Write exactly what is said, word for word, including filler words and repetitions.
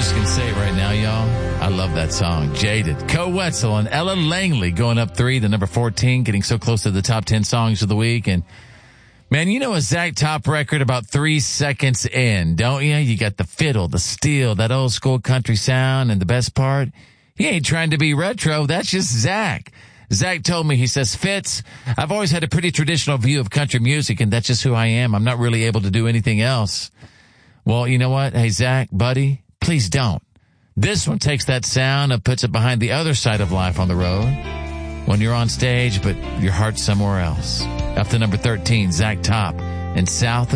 just going to say it right now, y'all. I love that song. Jaded. Co Wetzel and Ella Langley going up three to number fourteen, getting so close to the top ten songs of the week. And man, you know a Zach Top record about three seconds in, don't you? You got the fiddle, the steel, that old school country sound. And the best part, he ain't trying to be retro. That's just Zach. Zach told me, he says, Fitz, I've always had a pretty traditional view of country music, and that's just who I am. I'm not really able to do anything else. Well, you know what? Hey, Zach, buddy, please don't. This one takes that sound and puts it behind the other side of life on the road when you're on stage, but your heart's somewhere else. Up to number thirteen, Zach Top and South